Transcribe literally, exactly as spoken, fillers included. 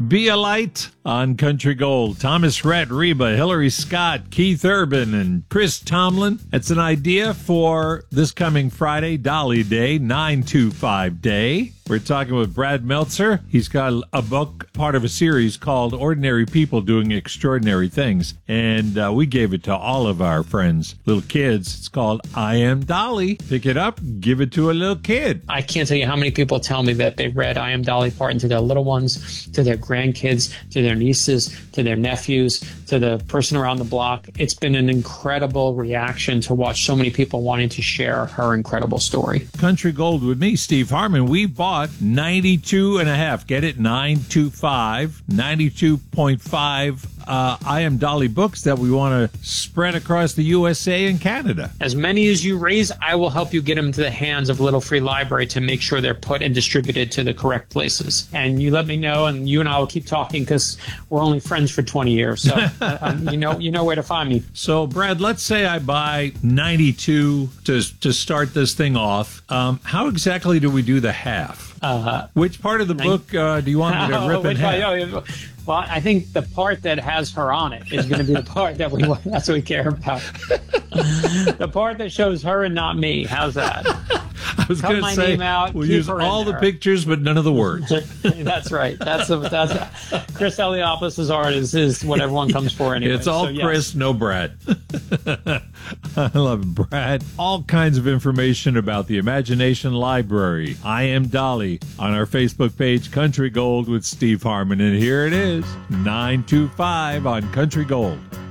Be a Light on Country Gold. Thomas Rhett, Reba, Hillary Scott, Keith Urban, and Chris Tomlin. It's an idea for this coming Friday, Dolly Day, nine two five Day. We're talking with Brad Meltzer. He's got a book, part of a series called Ordinary People Doing Extraordinary Things. And uh, we gave it to all of our friends, little kids. It's called I Am Dolly. Pick it up, give it to a little kid. I can't tell you how many people tell me that they read I Am Dolly Parton to their little ones, to their grandkids, to their nieces, to their nephews, to the person around the block. It's been an incredible reaction to watch so many people wanting to share her incredible story. Country Gold with me, Steve Harmon. We bought ninety-two and a half. Get it? nine two five. ninety-two point five uh, I Am Dolly books that we want to spread across the U S A and Canada. As many as you raise, I will help you get them to the hands of Little Free Library to make sure they're put and distributed to the correct places. And you let me know, and you and I will keep talking because we're only friends for twenty years. So uh, you know you know where to find me. So, Brad, let's say I buy ninety-two to, to start this thing off. Um, how exactly do we do the half? Uh, Which part of the book uh, do you want me to rip in half? Well, I think the part that has her on it is going to be the part that we that's what we care about. The part that shows her and not me. How's that? I was going to say out, we'll use all the there. pictures, but none of the words. That's right. That's a, that's a, Chris Eliopoulos' art is, is what everyone comes for anyway. It's all so, yes. Chris, no Brad. I love it, Brad. All kinds of information about the Imagination Library. I Am Dolly on our Facebook page, Country Gold with Steve Harmon. And here it is, nine two five on Country Gold.